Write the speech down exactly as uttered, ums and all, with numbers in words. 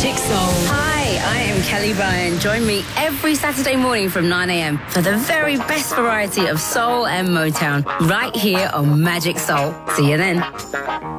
Magic Soul. Hi, I am Kelly Bryan. Join me every Saturday morning from nine a.m. for the very best variety of soul and Motown right here on Magic Soul. See you then.